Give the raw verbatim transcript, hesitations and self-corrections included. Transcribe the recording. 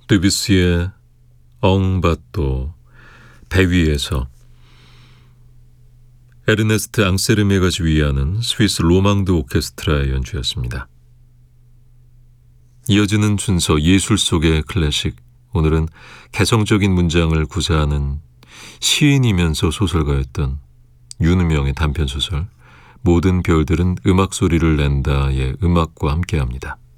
드뷔시의 엉바또 배 위에서, 에르네스트 앙세르메가 지휘하는 스위스 로망드 오케스트라의 연주였습니다. 이어지는 순서 예술 속의 클래식, 오늘은 개성적인 문장을 구사하는 시인이면서 소설가였던 윤은명의 단편소설 모든 별들은 음악 소리를 낸다의 음악과 함께합니다.